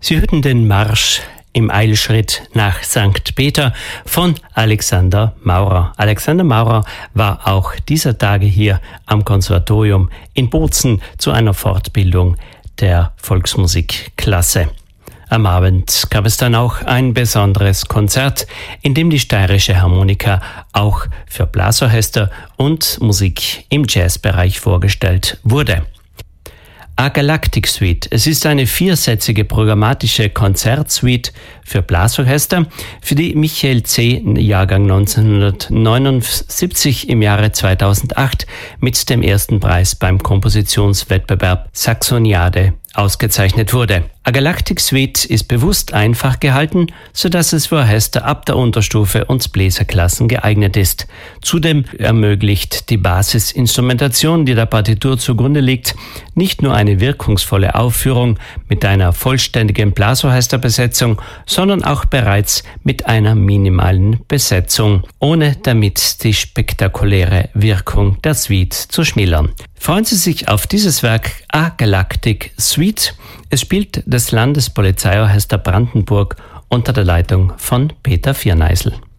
Sie hörten den Marsch im Eilschritt nach St. Peter von Alexander Maurer. Alexander Maurer war auch dieser Tage hier am Konservatorium in Bozen zu einer Fortbildung der Volksmusikklasse. Am Abend gab es dann auch ein besonderes Konzert, in dem die steirische Harmonika auch für Blasorchester und Musik im Jazzbereich vorgestellt wurde. A Galactic Suite. Es ist eine viersätzige programmatische Konzertsuite für Blasorchester, für die Michael C. Jahrgang 1979 im Jahre 2008 mit dem ersten Preis beim Kompositionswettbewerb Saxoniade ausgezeichnet wurde. A Galactic Suite ist bewusst einfach gehalten, sodass es für Orchester ab der Unterstufe und Bläserklassen geeignet ist. Zudem ermöglicht die Basisinstrumentation, die der Partitur zugrunde liegt, nicht nur eine wirkungsvolle Aufführung mit einer vollständigen Blasorchesterbesetzung, sondern auch bereits mit einer minimalen Besetzung, ohne damit die spektakuläre Wirkung der Suite zu schmälern. Freuen Sie sich auf dieses Werk A Galactic Suite. Es spielt das Landespolizeiorchester Brandenburg unter der Leitung von Peter Vierneisel.